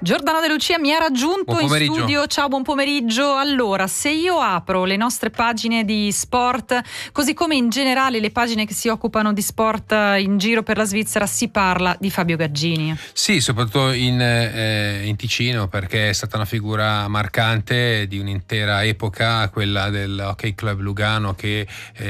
Giordano De Lucia mi ha raggiunto in studio. Ciao, buon pomeriggio. Allora, se io apro le nostre pagine di sport, così come in generale le pagine che si occupano di sport in giro per la Svizzera, si parla di Fabio Gaggini. Sì, soprattutto in Ticino, perché è stata una figura marcante di un'intera epoca, quella del Hockey Club Lugano, che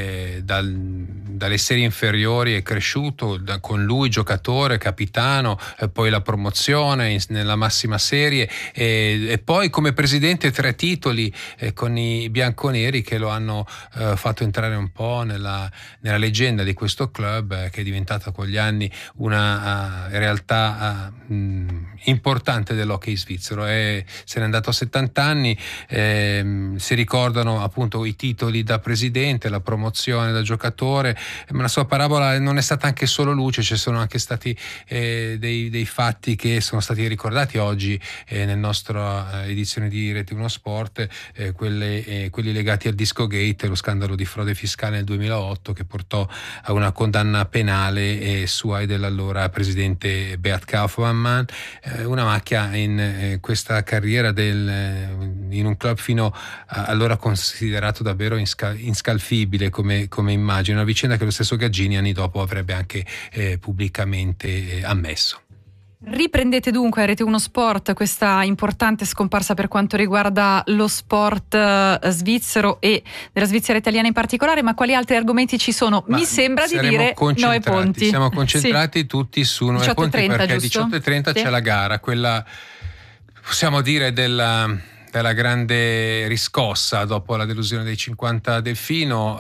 dalle serie inferiori è cresciuto, con lui giocatore, capitano, poi la promozione nella massima serie e poi come presidente 3 titoli con i bianconeri, che lo hanno fatto entrare un po' nella leggenda di questo club, che è diventata con gli anni una realtà importante dell'hockey svizzero. Se n'è andato a 70 anni. Si ricordano appunto i titoli da presidente, la promozione da giocatore, ma la sua parabola non è stata anche solo luce, ci sono anche stati dei fatti che sono stati ricordati oggi nella nostra edizione di Rete 1 Sport, quelli legati al Discogate, lo scandalo di frode fiscale nel 2008 che portò a una condanna penale sua e dell'allora presidente Beat Kaufmann. Una macchia in questa carriera in un club fino allora considerato davvero inscalfibile come immagine, una vicenda che lo stesso Gaggini anni dopo avrebbe anche pubblicamente ammesso. Riprendete dunque a Rete 1 Sport questa importante scomparsa per quanto riguarda lo sport svizzero e della Svizzera italiana in particolare, ma quali altri argomenti ci sono? Mi sembra di dire Noè Ponti. Siamo concentrati tutti su Noè Ponti, perché alle 18:30 c'è la gara, quella possiamo dire della grande riscossa dopo la delusione dei 50 Delfino.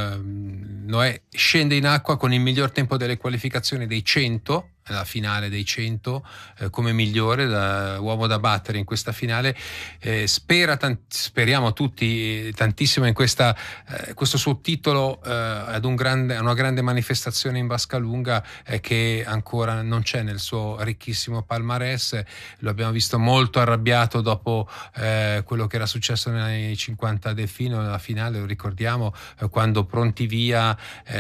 Noè scende in acqua con il miglior tempo delle qualificazioni dei 100, la finale dei 100, come migliore uomo da battere in questa finale. Speriamo tutti tantissimo in questo suo titolo ad una grande manifestazione in vasca lunga che ancora non c'è nel suo ricchissimo palmarès. Lo abbiamo visto molto arrabbiato dopo quello che era successo nei 50 Delfino nella finale, lo ricordiamo, quando pronti via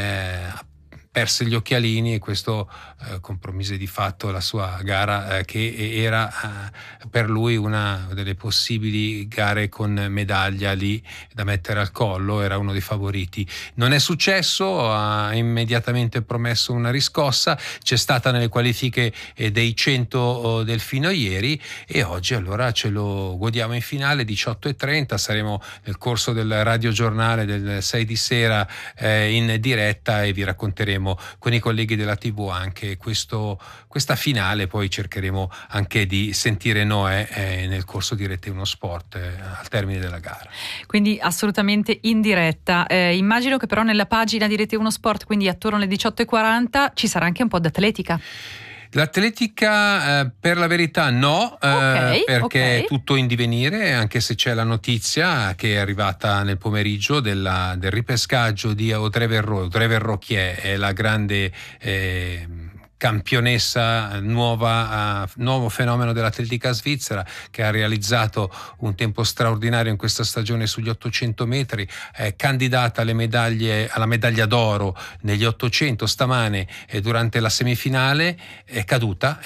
perse gli occhialini e questo compromise di fatto la sua gara, che era per lui una delle possibili gare con medaglia lì da mettere al collo, era uno dei favoriti. Non è successo, ha immediatamente promesso una riscossa, c'è stata nelle qualifiche dei 100 Delfino ieri, e oggi allora ce lo godiamo in finale 18:30. Saremo nel corso del radiogiornale del 6 di sera in diretta e vi racconteremo con i colleghi della TV anche questa finale. Poi cercheremo anche di sentire Noè nel corso di Rete 1 Sport al termine della gara. Quindi assolutamente in diretta. Immagino che però nella pagina di Rete 1 Sport, quindi attorno alle 18:40, ci sarà anche un po' d'atletica. L'atletica per la verità no, perché è tutto in divenire, anche se c'è la notizia che è arrivata nel pomeriggio del ripescaggio di Audrey Verreaux. Audrey Verreaux chi è? È la grande campionessa, nuovo fenomeno dell'atletica svizzera, che ha realizzato un tempo straordinario in questa stagione sugli 800 metri, è candidata alla medaglia d'oro negli 800. Stamane durante la semifinale è caduta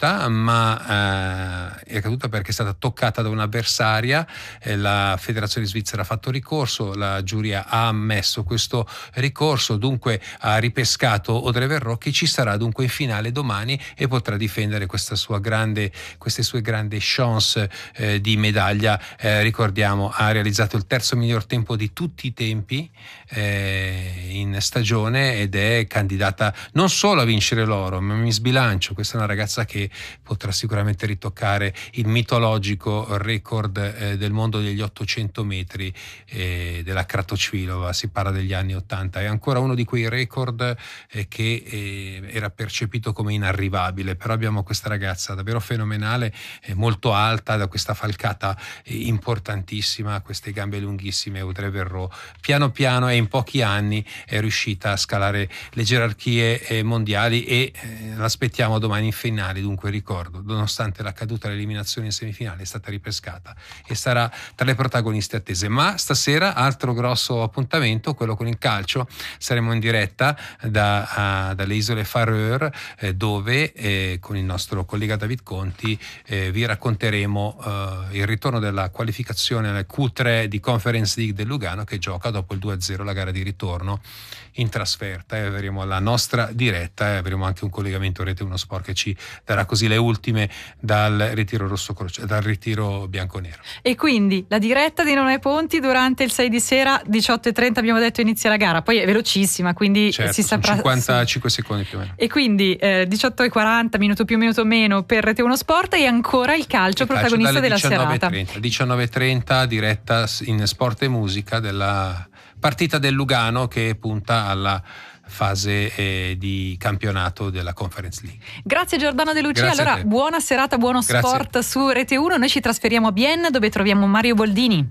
perché è stata toccata da un'avversaria. La federazione svizzera ha fatto ricorso, la giuria ha ammesso questo ricorso, dunque ha ripescato Audrey Verreaux, che ci sarà dunque in finale domani e potrà difendere queste sue grandi chance di medaglia. Ricordiamo, ha realizzato il terzo miglior tempo di tutti i tempi in stagione ed è candidata non solo a vincere l'oro, ma mi sbilancio, questa è una ragazza che potrà sicuramente ritoccare il mitologico record del mondo degli 800 metri della Kratochvílová. Si parla degli anni 80, è ancora uno di quei record che era percepito come inarrivabile, però abbiamo questa ragazza davvero fenomenale, molto alta, da questa falcata importantissima, queste gambe lunghissime. Audrey Verreaux piano piano e in pochi anni è riuscita a scalare le gerarchie mondiali e l'aspettiamo domani in finale. Dunque ricordo, nonostante la caduta all'eliminazione in semifinale, è stata ripescata e sarà tra le protagoniste attese. Ma stasera altro grosso appuntamento, quello con il calcio. Saremo in diretta dalle isole Faroe dove con il nostro collega David Conti vi racconteremo il ritorno della qualificazione nel Q3 di Conference League del Lugano, che gioca dopo il 2-0 la gara di ritorno in trasferta, e avremo la nostra diretta e avremo anche un collegamento Rete 1 Sport che ci darà così le ultime dal ritiro dal ritiro bianconero. E quindi la diretta di Nonno Ponti durante il 6 di sera, 18:30 abbiamo detto inizia la gara, poi è velocissima, quindi certo, si saprà 55 secondi più o meno. E quindi 18:40, minuto più minuto meno per Rete 1 Sport, e ancora il calcio protagonista della serata. 19:30 diretta in Sport e Musica della partita del Lugano che punta alla fase di campionato della Conference League. Grazie Giordano De Lucia. Allora buona serata, buono sport su Rete 1. Noi ci trasferiamo a Bienne, dove troviamo Mario Boldini.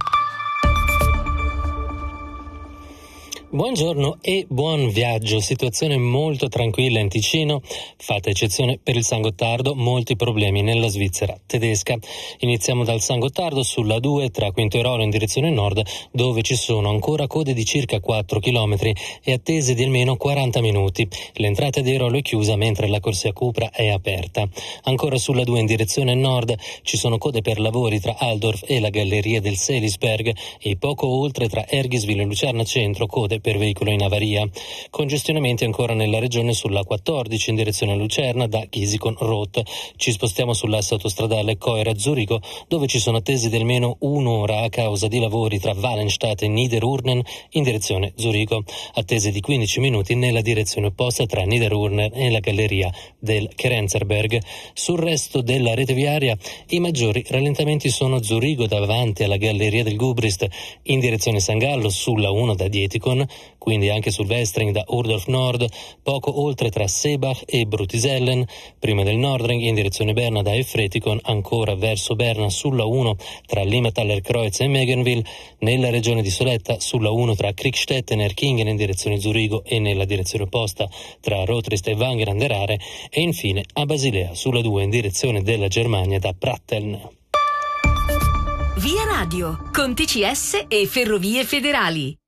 Buongiorno e buon viaggio. Situazione molto tranquilla in Ticino, fatta eccezione per il San Gottardo, molti problemi nella Svizzera tedesca. Iniziamo dal San Gottardo sulla 2 tra Quintoerolo in direzione nord, dove ci sono ancora code di circa 4 km e attese di almeno 40 minuti. L'entrata di Airolo è chiusa mentre la corsia Cupra è aperta. Ancora sulla 2 in direzione nord ci sono code per lavori tra Altdorf e la galleria del Selisberg, e poco oltre tra Ergisville e Lucerna Centro code per veicolo in avaria. Congestionamenti ancora nella regione sulla 14 in direzione Lucerna da Gisikon-Roth. Ci spostiamo sull'asse autostradale Coira-Zurigo, dove ci sono attese di almeno un'ora a causa di lavori tra Wallenstadt e Niederurnen in direzione Zurigo. Attese di 15 minuti nella direzione opposta tra Niederurnen e la galleria del Kerenzerberg. Sul resto della rete viaria i maggiori rallentamenti sono Zurigo davanti alla galleria del Gubrist in direzione San Gallo sulla 1 da Dietikon, quindi anche sul Westring da Urdorf Nord, poco oltre tra Seebach e Brutisellen, prima del Nordring in direzione Berna da Efretikon, ancora verso Berna sulla 1 tra Limataller Kreuz e Megenville, nella regione di Soletta sulla 1 tra Kriegstetten e Erkingen in direzione Zurigo e nella direzione opposta tra Rotrist e Wangen an der Aare, e infine a Basilea sulla 2 in direzione della Germania da Pratteln. Via Radio con TCS e Ferrovie Federali.